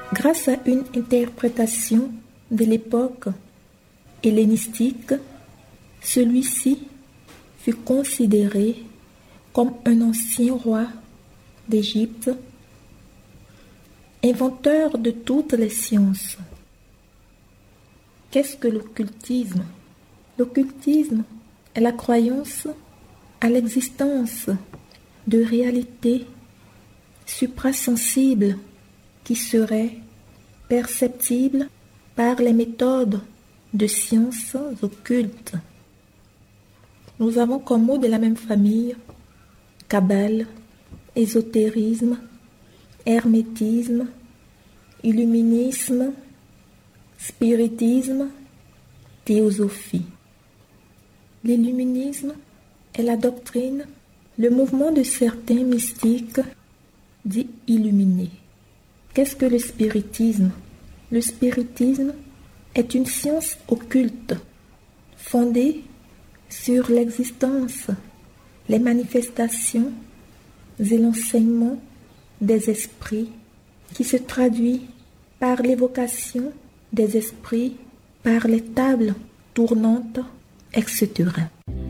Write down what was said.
Grâce à une interprétation de l'époque hellénistique, celui-ci fut considéré comme un ancien roi d'Égypte, inventeur de toutes les sciences. Qu'est-ce que l'occultisme? L'occultisme est la croyance à l'existence de réalités suprasensibles qui seraient perceptibles par les méthodes de sciences occultes. Nous avons comme mots de la même famille Kabbale, ésotérisme, hermétisme, illuminisme, spiritisme, théosophie. L'illuminisme est la doctrine, le mouvement de certains mystiques dits illuminés. Qu'est-ce que le spiritisme? Le spiritisme est une science occulte fondée sur l'existence, les manifestations et l'enseignement des esprits qui se traduit par l'évocation des esprits, par les tables tournantes, etc.